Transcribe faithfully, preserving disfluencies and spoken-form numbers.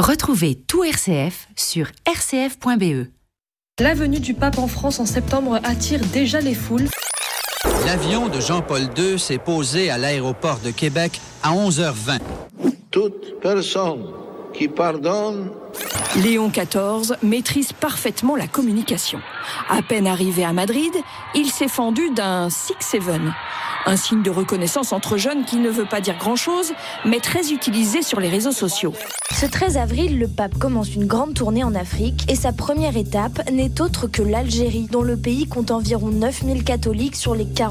Retrouvez tout R C F sur r c f point b e. La venue du pape en France en septembre attire déjà les foules. L'avion de Jean-Paul deux s'est posé à l'aéroport de Québec à onze heures vingt. Toute personne qui pardonne... Léon quatorze maîtrise parfaitement la communication. À peine arrivé à Madrid, il s'est fendu d'un six seven, un signe de reconnaissance entre jeunes qui ne veut pas dire grand-chose, mais très utilisé sur les réseaux sociaux. Ce treize avril, le pape commence une grande tournée en Afrique et sa première étape n'est autre que l'Algérie, dont le pays compte environ neuf mille catholiques sur les quarante